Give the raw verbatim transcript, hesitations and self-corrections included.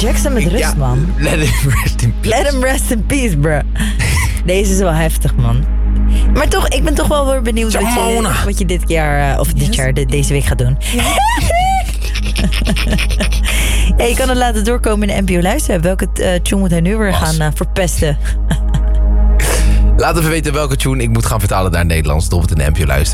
Jackson met rust, ja, man. Let him rest in peace. Let him rest in peace, bro. Deze is wel heftig, man. Maar toch, ik ben toch wel weer benieuwd wat je, wat je dit jaar, uh, of dit yes. jaar, de, deze week gaat doen. Ja. Ja, je kan het laten doorkomen in de N P O Luisteren. Welke uh, tune moet hij nu weer gaan uh, verpesten? Laat even weten welke tune ik moet gaan vertalen naar Nederlands. Bijvoorbeeld in de N P O Luisteren.